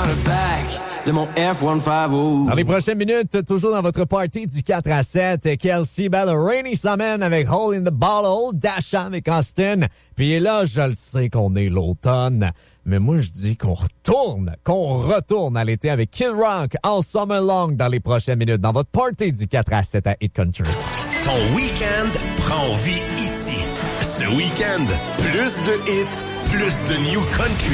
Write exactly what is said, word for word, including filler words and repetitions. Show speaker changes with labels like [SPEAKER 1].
[SPEAKER 1] le back de mon F cent cinquante.
[SPEAKER 2] Dans les prochaines minutes, toujours dans votre party du quatre à sept, Kelsey Ballerini s'amène avec Hole in the Bottle, Dasha avec Austin. Puis là, je le sais qu'on est l'automne, mais moi je dis qu'on retourne, qu'on retourne à l'été avec Kid Rock en Summer Long dans les prochaines minutes, dans votre party du quatre à sept à Hit Country.
[SPEAKER 3] Ton week-end prend vie ici. Ce week-end, plus de hits, plus de New Country.